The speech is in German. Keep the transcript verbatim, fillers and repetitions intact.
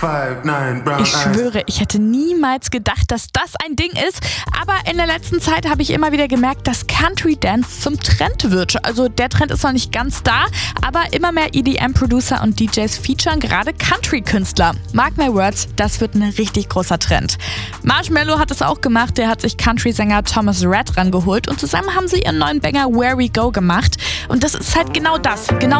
five, nine, brown Ich schwöre, ich hätte niemals gedacht, dass das ein Ding ist. Aber in der letzten Zeit habe ich immer wieder gemerkt, dass Country Dance zum Trend wird. Also der Trend ist noch nicht ganz da, aber immer mehr E D M-Producer und D Js featuren gerade Country-Künstler. Mark my words, das wird ein richtig großer Trend. Marshmello hat es auch gemacht. Der hat sich Country-Sänger Thomas Rhett rangeholt und zusammen haben sie ihren neuen Banger Where We Go gemacht. Und das ist halt genau das. Genau